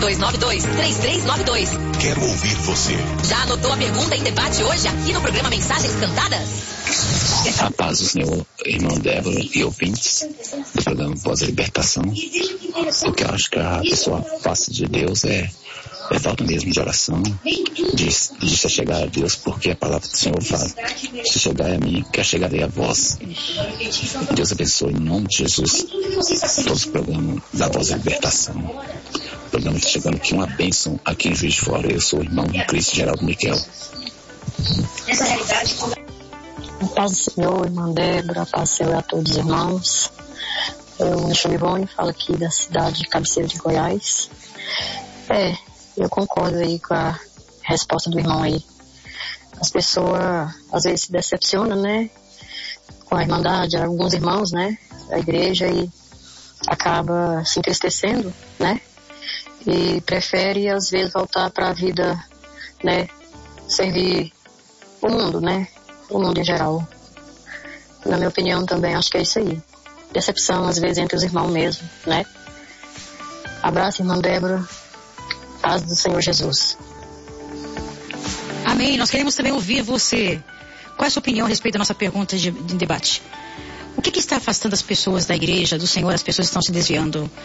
3292-3392. Quero ouvir você. Já anotou a pergunta em debate hoje aqui no programa Mensagens Cantadas? A paz do Senhor, irmão Débora e ouvintes do programa Pós-Libertação. O que eu acho que a pessoa face de Deus é falta mesmo de oração, de se chegar a Deus, porque a palavra do Senhor fala: se chegar a mim, que chegarei a vós. Deus abençoe em nome de Jesus todos os programas da Voz da Libertação. O programa está chegando aqui, uma bênção aqui em Juiz de Fora. Eu sou o irmão Cristo Geraldo Miquel. A paz do Senhor, irmã Débora, a paz do Senhor a todos os irmãos. Eu sou Ivone, falo aqui da cidade de Cabeceira de Goiás. Eu concordo aí com a resposta do irmão aí. As pessoas às vezes se decepcionam, né, com a irmandade, alguns irmãos, né, da igreja, e acaba se entristecendo, né, e prefere às vezes voltar para a vida, né, servir o mundo, né, o mundo em geral. Na minha opinião também acho que é isso aí. Decepção às vezes entre os irmãos mesmo, né. Abraço, irmã Débora. Paz do Senhor Jesus. Amém. Nós queremos também ouvir você. Qual é a sua opinião a respeito da nossa pergunta de debate? O que está afastando as pessoas da igreja, do Senhor? As pessoas estão se desviando.